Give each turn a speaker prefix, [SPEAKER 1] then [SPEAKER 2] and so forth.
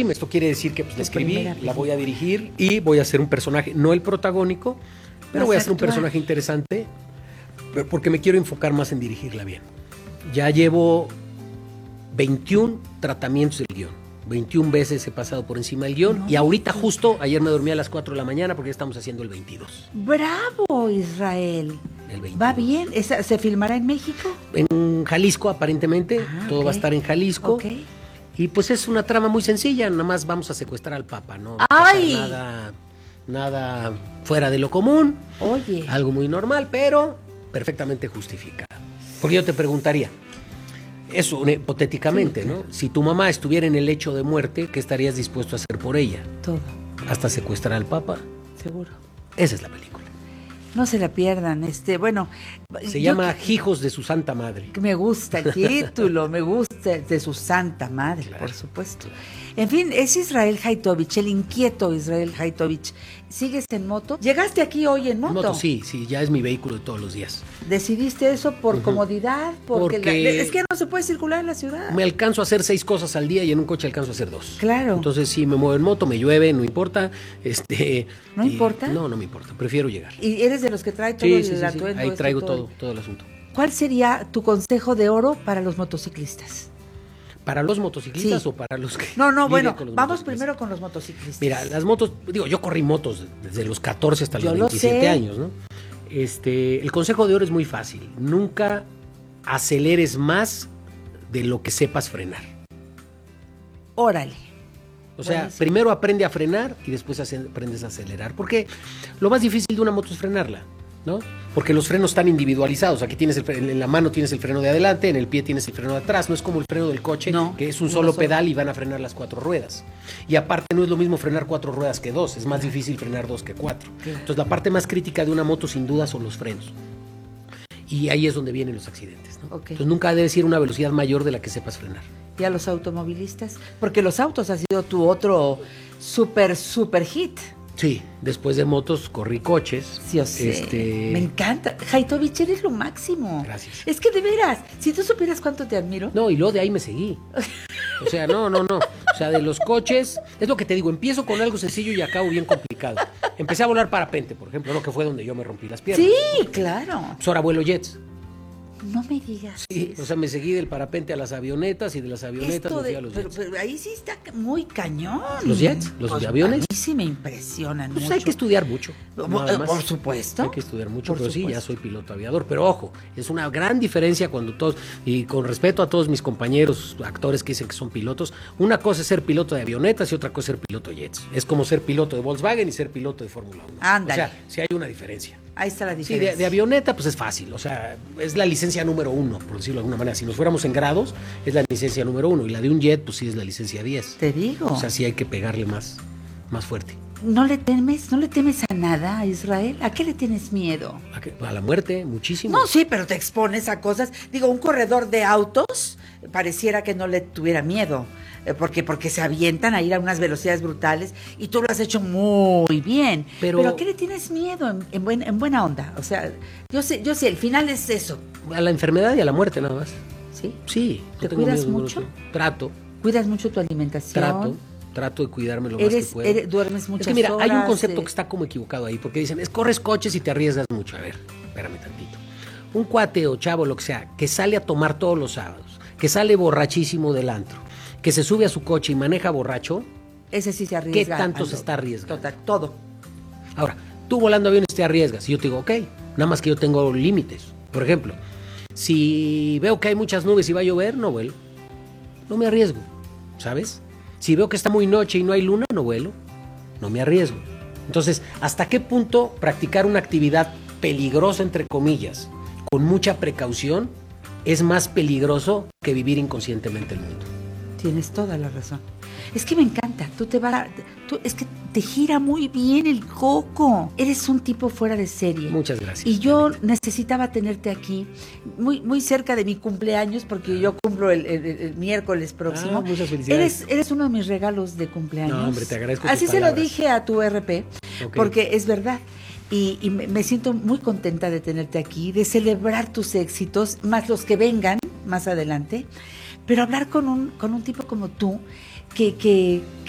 [SPEAKER 1] Esto quiere decir que pues, la escribí,
[SPEAKER 2] primera
[SPEAKER 1] la
[SPEAKER 2] película.
[SPEAKER 1] voy a dirigir y voy a hacer un personaje, no el protagónico, pero
[SPEAKER 2] Vas
[SPEAKER 1] voy a
[SPEAKER 2] a
[SPEAKER 1] hacer un
[SPEAKER 2] actuar.
[SPEAKER 1] personaje interesante porque me quiero enfocar más en dirigirla bien. Ya llevo 21 tratamientos del guión. 21 veces he pasado por encima del guión y ahorita justo, ayer me dormí a las 4 de la mañana porque ya estamos haciendo el 22.
[SPEAKER 2] ¡Bravo, Israel!
[SPEAKER 1] El 22.
[SPEAKER 2] ¿Va bien? ¿Se filmará en México?
[SPEAKER 1] En Jalisco aparentemente, todo
[SPEAKER 2] ok.
[SPEAKER 1] va a estar en Jalisco.
[SPEAKER 2] Ok.
[SPEAKER 1] Y pues es una trama muy sencilla, nada más vamos a secuestrar al Papa, ¿no? No
[SPEAKER 2] ¡Ay!
[SPEAKER 1] pasa nada fuera de lo común,
[SPEAKER 2] Oye.
[SPEAKER 1] algo muy normal, pero perfectamente justificado. Porque yo te preguntaría, eso hipotéticamente,
[SPEAKER 2] Sí,
[SPEAKER 1] ¿no? Si tu mamá estuviera en el lecho de muerte, ¿qué estarías dispuesto a hacer por ella?
[SPEAKER 2] Todo,
[SPEAKER 1] ¿Hasta secuestrar al Papa?
[SPEAKER 2] seguro.
[SPEAKER 1] Esa es la película.
[SPEAKER 2] No se la pierdan. Bueno,
[SPEAKER 1] Se
[SPEAKER 2] yo
[SPEAKER 1] llama Hijos de su Santa Madre.
[SPEAKER 2] me gusta el título, me gusta de su santa madre,
[SPEAKER 1] Claro.
[SPEAKER 2] por supuesto. En fin, es Israel Haitovich, el inquieto Israel Haitovich. ¿Sigues en moto? ¿Llegaste aquí hoy en moto?
[SPEAKER 1] Sí, ya es mi vehículo de todos los días.
[SPEAKER 2] ¿Decidiste eso por comodidad?
[SPEAKER 1] Porque
[SPEAKER 2] es que no se puede circular en la ciudad.
[SPEAKER 1] Me alcanzo a hacer 6 cosas al día y en un coche alcanzo a hacer 2.
[SPEAKER 2] Claro.
[SPEAKER 1] Entonces sí, me muevo en moto, me llueve, no importa.
[SPEAKER 2] ¿No importa?
[SPEAKER 1] No me importa, prefiero llegar.
[SPEAKER 2] ¿Y eres de los que trae todo
[SPEAKER 1] Sí,
[SPEAKER 2] el
[SPEAKER 1] sí, sí, sí.
[SPEAKER 2] atuendo?
[SPEAKER 1] Ahí
[SPEAKER 2] esto,
[SPEAKER 1] traigo todo el asunto.
[SPEAKER 2] ¿Cuál sería tu consejo de oro para los motociclistas?
[SPEAKER 1] ¿Para los motociclistas
[SPEAKER 2] Sí.
[SPEAKER 1] o para los que
[SPEAKER 2] No,
[SPEAKER 1] lidian
[SPEAKER 2] bueno,
[SPEAKER 1] con los
[SPEAKER 2] vamos
[SPEAKER 1] motociclistas?
[SPEAKER 2] primero con los motociclistas.
[SPEAKER 1] Mira, las motos, yo corrí motos desde los 14 hasta los
[SPEAKER 2] Yo lo
[SPEAKER 1] 27
[SPEAKER 2] sé.
[SPEAKER 1] años, ¿no? El consejo de oro es muy fácil. Nunca aceleres más de lo que sepas frenar.
[SPEAKER 2] Órale.
[SPEAKER 1] O sea,
[SPEAKER 2] Buenísimo.
[SPEAKER 1] primero aprende a frenar y después aprendes a acelerar. Porque lo más difícil de una moto es frenarla, ¿no? Porque los frenos están individualizados. Aquí tienes en la mano tienes el freno de adelante, en el pie tienes el freno de atrás. No es como el freno del coche,
[SPEAKER 2] No,
[SPEAKER 1] que es un
[SPEAKER 2] uno
[SPEAKER 1] solo
[SPEAKER 2] solo.
[SPEAKER 1] pedal y van a frenar las 4 ruedas. Y aparte no es lo mismo frenar 4 ruedas que 2. Es más difícil frenar 2 que 4.
[SPEAKER 2] Claro.
[SPEAKER 1] Entonces la parte más crítica de una moto sin duda son los frenos. Y ahí es donde vienen los accidentes, ¿no?
[SPEAKER 2] Ok.
[SPEAKER 1] Entonces nunca debes ir a una velocidad mayor de la que sepas frenar.
[SPEAKER 2] ¿Y a los automovilistas? Porque los autos ha sido tu otro super hit.
[SPEAKER 1] Sí, después de motos corrí coches.
[SPEAKER 2] Sí, yo sé. Me encanta. Haitovich, eres lo máximo.
[SPEAKER 1] Gracias.
[SPEAKER 2] Es que de veras, si tú supieras cuánto te admiro.
[SPEAKER 1] No, y luego de ahí me seguí. O sea, no. O sea, de los coches, es lo que te digo, empiezo con algo sencillo y acabo bien complicado. Empecé a volar parapente, por ejemplo, ¿no? Que fue donde yo me rompí las piernas.
[SPEAKER 2] Sí, claro.
[SPEAKER 1] Pues ahora vuelo jets.
[SPEAKER 2] No me digas.
[SPEAKER 1] Sí,
[SPEAKER 2] eso.
[SPEAKER 1] o sea, me seguí del parapente a las avionetas y de las avionetas me fui a los
[SPEAKER 2] pero,
[SPEAKER 1] jets.
[SPEAKER 2] pero ahí sí está muy cañón.
[SPEAKER 1] ¿Los jets? ¿Los
[SPEAKER 2] Pues,
[SPEAKER 1] aviones?
[SPEAKER 2] A mí sí me impresionan
[SPEAKER 1] Pues
[SPEAKER 2] mucho.
[SPEAKER 1] hay que estudiar mucho. nada más.
[SPEAKER 2] Por supuesto.
[SPEAKER 1] Hay que estudiar mucho,
[SPEAKER 2] Por
[SPEAKER 1] pero sí, ya
[SPEAKER 2] supuesto.
[SPEAKER 1] soy piloto aviador. Pero ojo, es una gran diferencia cuando todos, y con respeto a todos mis compañeros actores que dicen que son pilotos, una cosa es ser piloto de avionetas y otra cosa es ser piloto de jets. Es como ser piloto de Volkswagen y ser piloto de Fórmula 1.
[SPEAKER 2] Ándale.
[SPEAKER 1] O sea, sí hay una diferencia.
[SPEAKER 2] Ahí está la
[SPEAKER 1] Sí,
[SPEAKER 2] diferencia.
[SPEAKER 1] de avioneta pues es fácil, o sea, es la licencia número 1, por decirlo de alguna manera. Si nos fuéramos en grados, es la licencia número 1, y la de un jet pues sí es la licencia 10.
[SPEAKER 2] Te digo.
[SPEAKER 1] O sea, sí hay que pegarle más fuerte.
[SPEAKER 2] ¿No le temes a nada, a Israel? ¿A qué le tienes miedo?
[SPEAKER 1] A la muerte, muchísimo.
[SPEAKER 2] No, sí, pero te expones a cosas. Digo, un corredor de autos pareciera que no le tuviera miedo, porque se avientan a ir a unas velocidades brutales y tú lo has hecho muy bien. Pero ¿a qué le tienes miedo en buena onda? O sea, yo sé, el final es eso.
[SPEAKER 1] A la enfermedad y a la muerte nada más.
[SPEAKER 2] ¿Sí?
[SPEAKER 1] Sí.
[SPEAKER 2] ¿Te
[SPEAKER 1] no tengo
[SPEAKER 2] cuidas
[SPEAKER 1] miedo,
[SPEAKER 2] mucho?
[SPEAKER 1] Trato
[SPEAKER 2] ¿Cuidas mucho tu alimentación?
[SPEAKER 1] Trato de cuidarme lo más que puedo.
[SPEAKER 2] ¿Duermes muchas
[SPEAKER 1] Es que mira,
[SPEAKER 2] horas?
[SPEAKER 1] hay un concepto que está como equivocado ahí, porque dicen, corres coches y te arriesgas mucho. A ver, espérame tantito. Un cuate o chavo, lo que sea, que sale a tomar todos los sábados, que sale borrachísimo del antro, que se sube a su coche y maneja borracho,
[SPEAKER 2] Ese sí se arriesga.
[SPEAKER 1] ¿qué tanto
[SPEAKER 2] a
[SPEAKER 1] se
[SPEAKER 2] lo-
[SPEAKER 1] está arriesgando?
[SPEAKER 2] Total, todo.
[SPEAKER 1] Ahora, tú volando aviones te arriesgas. Y yo te digo, ok, nada más que yo tengo límites. Por ejemplo, si veo que hay muchas nubes y va a llover, no vuelo. No me arriesgo, ¿sabes? Si veo que está muy noche y no hay luna, no vuelo. No me arriesgo. Entonces, ¿hasta qué punto practicar una actividad peligrosa, entre comillas, con mucha precaución, es más peligroso que vivir inconscientemente el mundo?
[SPEAKER 2] Tienes toda la razón. Es que me encanta. Es que te gira muy bien el coco. Eres un tipo fuera de serie.
[SPEAKER 1] Muchas gracias.
[SPEAKER 2] Y yo necesitaba tenerte aquí, muy cerca de mi cumpleaños, porque yo cumplo el miércoles próximo.
[SPEAKER 1] Muchas felicidades.
[SPEAKER 2] Eres uno de mis regalos de cumpleaños.
[SPEAKER 1] No, hombre, te agradezco
[SPEAKER 2] Así
[SPEAKER 1] tus
[SPEAKER 2] se lo
[SPEAKER 1] palabras.
[SPEAKER 2] dije a tu RP,
[SPEAKER 1] Ok.
[SPEAKER 2] porque es verdad. Y me siento muy contenta de tenerte aquí, de celebrar tus éxitos, más los que vengan más adelante, pero hablar con un tipo como tú, que